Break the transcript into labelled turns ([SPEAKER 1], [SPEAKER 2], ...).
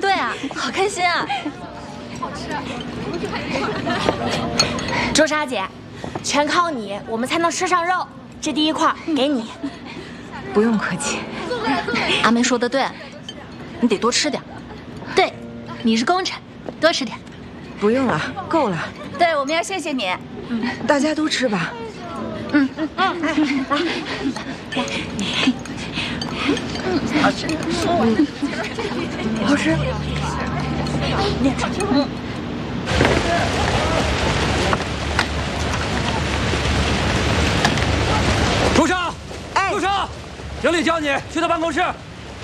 [SPEAKER 1] 对啊，好开心啊！好吃。朱砂姐，全靠你，我们才能吃上肉。这第一块给你。
[SPEAKER 2] 不用客气。
[SPEAKER 1] 阿梅说的对，你得多吃点。对，你是功臣，多吃点。
[SPEAKER 2] 不用了，够了。
[SPEAKER 3] 对，我们要谢谢你。
[SPEAKER 2] 大家都吃吧。
[SPEAKER 1] 来，好吃，
[SPEAKER 2] 好吃。
[SPEAKER 4] 住手！住手！经理叫你去他办公室。